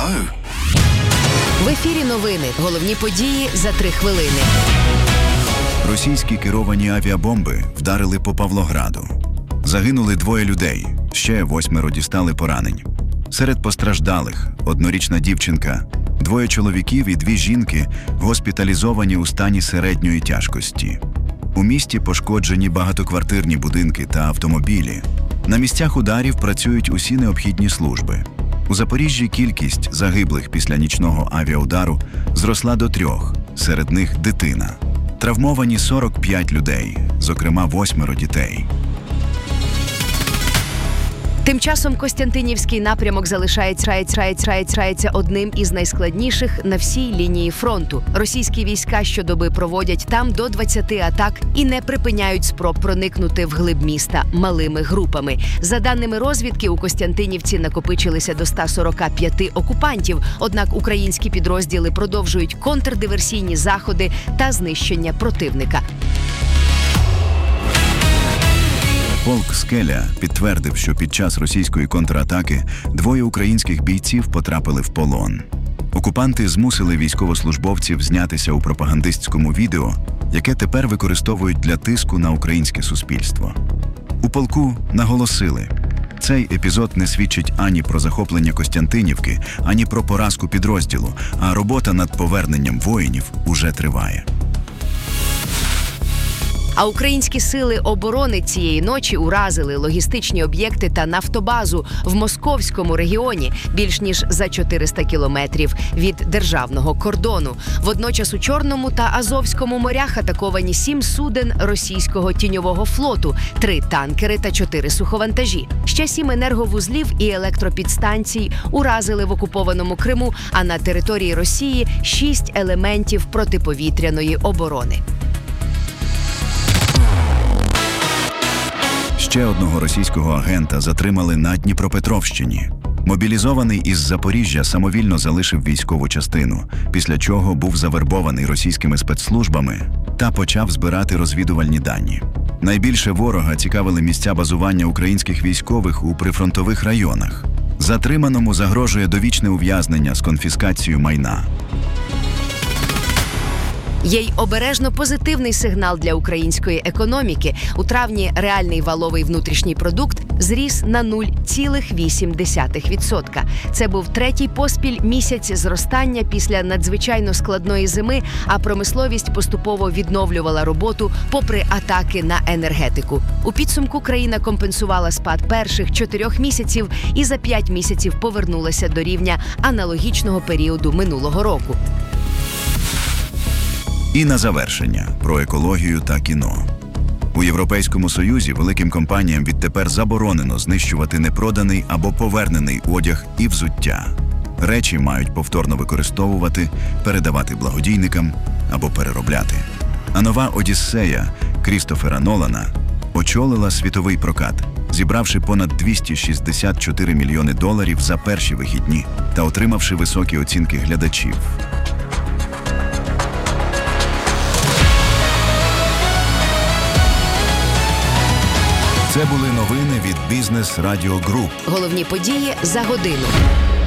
В ефірі новини. Головні події за 3 хвилини. Російські керовані авіабомби вдарили по Павлограду. Загинули 2 людей, ще 8 дістали поранень. Серед постраждалих – 1-річна дівчинка, 2 чоловіків і 2 жінки госпіталізовані у стані середньої тяжкості. У місті пошкоджені багатоквартирні будинки та автомобілі. На місцях ударів працюють усі необхідні служби. У Запоріжжі кількість загиблих після нічного авіаудару зросла до 3, серед них дитина. Травмовані 45 людей, зокрема 8 дітей. Тим часом Костянтинівський напрямок залишається одним із найскладніших на всій лінії фронту. Російські війська щодоби проводять там до 20 атак і не припиняють спроб проникнути вглиб міста малими групами. За даними розвідки, у Костянтинівці накопичилися до 145 окупантів, однак українські підрозділи продовжують контрдиверсійні заходи та знищення противника. Полк «Скеля» підтвердив, що під час російської контратаки 2 українських бійців потрапили в полон. Окупанти змусили військовослужбовців знятися у пропагандистському відео, яке тепер використовують для тиску на українське суспільство. У полку наголосили, цей епізод не свідчить ані про захоплення Костянтинівки, ані про поразку підрозділу, а робота над поверненням воїнів уже триває. А українські сили оборони цієї ночі уразили логістичні об'єкти та нафтобазу в Московському регіоні більш ніж за 400 кілометрів від державного кордону. Водночас у Чорному та Азовському морях атаковані 7 суден російського тіньового флоту, 3 танкери та 4 суховантажі. Ще 7 енерговузлів і електропідстанцій уразили в окупованому Криму, а на території Росії 6 елементів протиповітряної оборони. Ще одного російського агента затримали на Дніпропетровщині. Мобілізований із Запоріжжя самовільно залишив військову частину, після чого був завербований російськими спецслужбами та почав збирати розвідувальні дані. Найбільше ворога цікавили місця базування українських військових у прифронтових районах. Затриманому загрожує довічне ув'язнення з конфіскацією майна. Є й обережно позитивний сигнал для української економіки. У травні реальний валовий внутрішній продукт зріс на 0,8%. Це був 3-й поспіль місяць зростання після надзвичайно складної зими, а промисловість поступово відновлювала роботу попри атаки на енергетику. У підсумку країна компенсувала спад перших 4 місяців і за 5 місяців повернулася до рівня аналогічного періоду минулого року. І на завершення про екологію та кіно. У Європейському Союзі великим компаніям відтепер заборонено знищувати непроданий або повернений одяг і взуття. Речі мають повторно використовувати, передавати благодійникам або переробляти. А нова «Одіссея» Крістофера Нолана очолила світовий прокат, зібравши понад $264 мільйони за перші вихідні та отримавши високі оцінки глядачів. Це були новини від Бізнес Радіо Груп. Головні події за годину.